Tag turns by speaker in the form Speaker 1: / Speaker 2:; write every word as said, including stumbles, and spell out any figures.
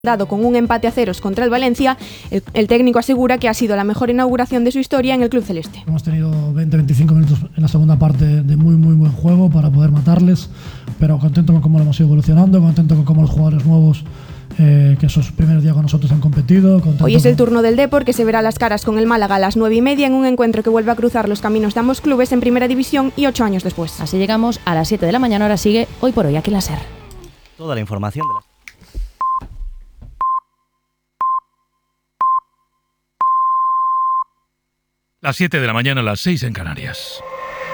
Speaker 1: Dado con un empate a ceros contra el Valencia, el, el técnico asegura que ha sido la mejor inauguración de su historia en el club celeste.
Speaker 2: Hemos tenido veinte a veinticinco minutos en la segunda parte de muy muy buen juego para poder matarles, pero contento con cómo lo hemos ido evolucionando, contento con cómo los jugadores nuevos eh, que esos primeros días con nosotros han competido.
Speaker 1: Hoy es el turno del Depor, que se verá las caras con el Málaga a las nueve y media en un encuentro que vuelve a cruzar los caminos de ambos clubes en primera división y ocho años después.
Speaker 3: Así llegamos a las siete de la mañana, ahora sigue Hoy por Hoy aquí en la SER.
Speaker 4: Toda la información de la...
Speaker 5: Las siete de la mañana, las seis en Canarias.